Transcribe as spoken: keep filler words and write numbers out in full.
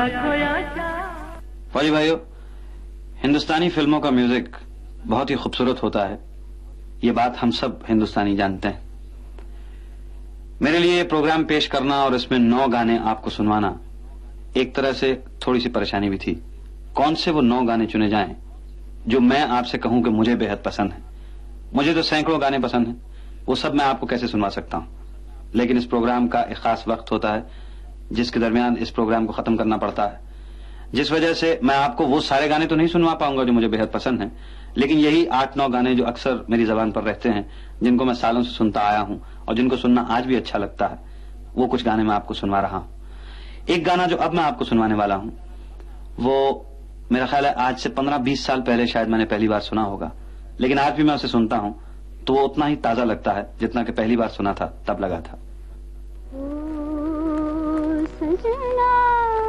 फौजी भाइयों, हिंदुस्तानी फिल्मों का म्यूजिक बहुत ही खूबसूरत होता है। ये बात हम सब हिंदुस्तानी जानते हैं। मेरे लिए ये प्रोग्राम पेश करना और इसमें नौ गाने आपको सुनवाना एक तरह से थोड़ी सी परेशानी भी थी। कौन से वो नौ गाने चुने जाएं जो मैं आपसे कहूं कि मुझे बेहद पसंद है। मुझे तो सैकड़ों गाने पसंद हैं, वो सब मैं आपको कैसे सुनवा सकता हूं। लेकिन इस प्रोग्राम का एक खास वक्त होता है जिसके दरमियान इस प्रोग्राम को खत्म करना पड़ता है, जिस वजह से मैं आपको वो सारे गाने तो नहीं सुनवा पाऊंगा जो मुझे बेहद पसंद हैं, लेकिन यही आठ नौ गाने जो अक्सर मेरी जबान पर रहते हैं, जिनको मैं सालों से सुनता आया हूं और जिनको सुनना आज भी अच्छा लगता है, वो कुछ गाने मैं आपको सुनवा रहा हूं। एक गाना जो अब मैं आपको सुनवाने वाला हूं वो मेरा ख्याल है आज से पंद्रह बीस साल पहले शायद मैंने पहली बार सुना होगा, लेकिन आज भी मैं उसे सुनता हूं तो वो उतना ही ताजा लगता है जितना कि पहली बार सुना था तब लगा था।